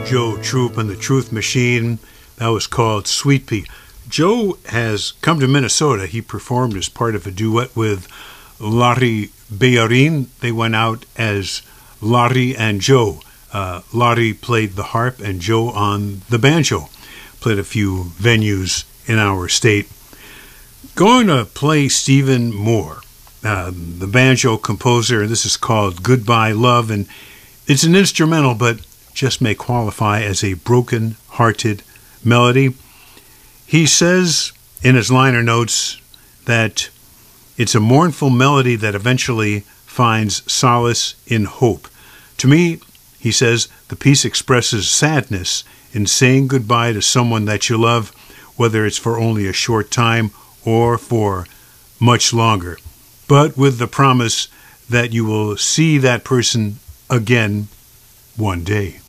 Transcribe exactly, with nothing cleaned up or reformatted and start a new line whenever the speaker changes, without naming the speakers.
Joe Troop and the Truth Machine. That was called Sweet Pea. Joe has come to Minnesota. He performed as part of a duet with Larry Bayarin. They went out as Larry and Joe. Uh, Larry played the harp and Joe on the banjo. Played a few venues in our state. Going to play Stephen Moore, uh, the banjo composer. This is called Goodbye Love, and it's an instrumental, but just may qualify as a broken-hearted melody. He says in his liner notes that it's a mournful melody that eventually finds solace in hope. To me, he says, the piece expresses sadness in saying goodbye to someone that you love, whether it's for only a short time or for much longer, but with the promise that you will see that person again one day.